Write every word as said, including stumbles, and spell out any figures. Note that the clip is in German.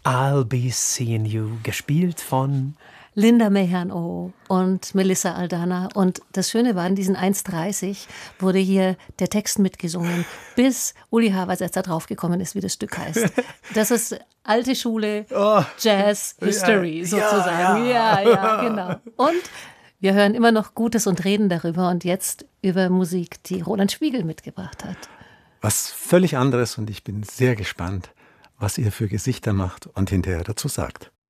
I'll Be Seeing You, gespielt von Linda Mahern-O und Melissa Aldana. Und das Schöne war, in diesen eins dreißig wurde hier der Text mitgesungen, bis Uli Havertz erst da draufgekommen ist, wie das Stück heißt. Das ist alte Schule, oh, Jazz, History ja, sozusagen. Ja, ja, ja, genau. Und wir hören immer noch Gutes und reden darüber und jetzt über Musik, die Roland Spiegel mitgebracht hat. Was völlig anderes und ich bin sehr gespannt, was ihr für Gesichter macht und hinterher dazu sagt.